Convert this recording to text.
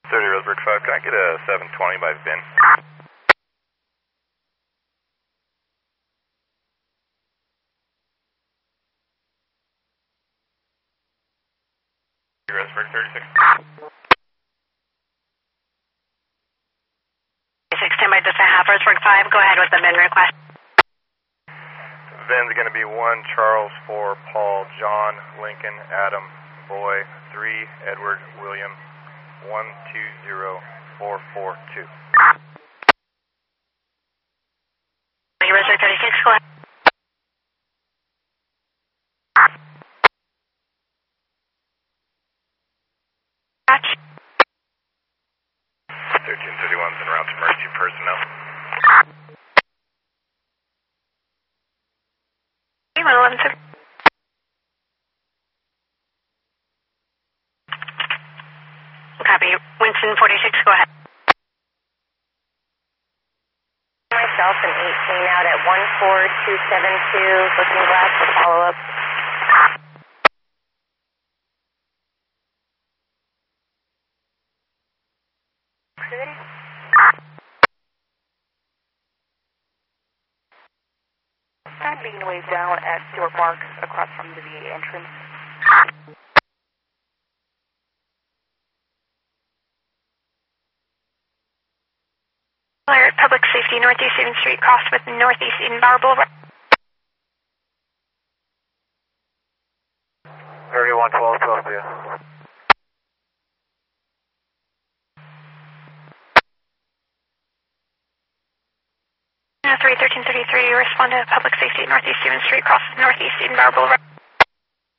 30 Roseburg 5, can I get a 720 by VIN? Roseburg 36. 10 by just a half, Roseburg 5, go ahead with the VIN request. VIN's going to be 1 Charles, 4 Paul, John, Lincoln, Adam, Boy, 3 Edward, William, 120442. Roseburg 36, go ahead. Catch. 1331's en route to emergency personnel. 111. Copy. Winston 46, go ahead. Myself and 18 out at 14272, Looking Glass for follow-up. I'm making ways down at Stewart Park across from the VA entrance. Alert, Public Safety, Northeast 7th Street, cross with Northeast Eden Bower Boulevard. 3112, close to you. 1333, respond to Public Safety, Northeast 7th Street, cross with Northeast Eden Bower Boulevard.